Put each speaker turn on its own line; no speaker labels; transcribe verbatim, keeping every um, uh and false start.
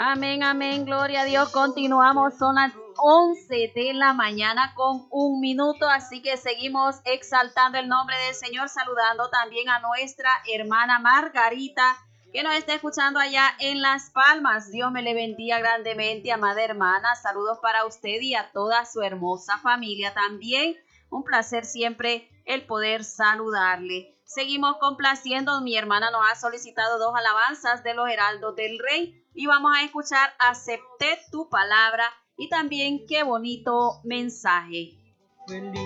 Amén, amén, gloria a Dios. Continuamos, son las once de la mañana con un minuto, así que seguimos exaltando el nombre del Señor, saludando también a nuestra hermana Margarita, que nos está escuchando allá en Las Palmas. Dios me le bendiga grandemente, amada hermana. Saludos para usted y a toda su hermosa familia también. Un placer siempre el poder saludarle. Seguimos complaciendo. Mi hermana nos ha solicitado dos alabanzas de los Heraldos del Rey y vamos a escuchar Acepté tu palabra y también Qué bonito mensaje.